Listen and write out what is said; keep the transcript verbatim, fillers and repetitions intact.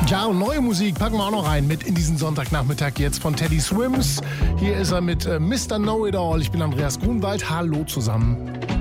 Ja, und neue Musik packen wir auch noch rein mit in diesen Sonntagnachmittag jetzt von Teddy Swims. Hier ist er mit äh, Mister Know-It-All. Ich bin Andreas Grunwald. Hallo zusammen.